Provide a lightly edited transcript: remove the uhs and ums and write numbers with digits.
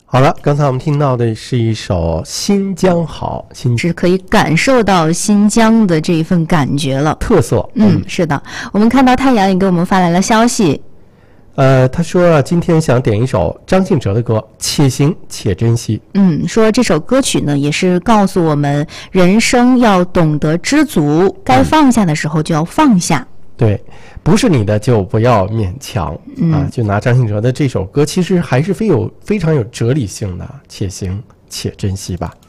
好了，刚才我们听到的是一首《新疆好》， 是可以感受到新疆的这一份感觉了， 特色。 是的。我们看到太阳也给我们发来了消息， 他说今天想点一首张信哲的歌《且行且珍惜》。 说这首歌曲呢，也是告诉我们人生要懂得知足，该放下的时候就要放下。 对，不是你的就不要勉强就拿张信哲的这首歌，其实还是非常有哲理性的，且行且珍惜吧。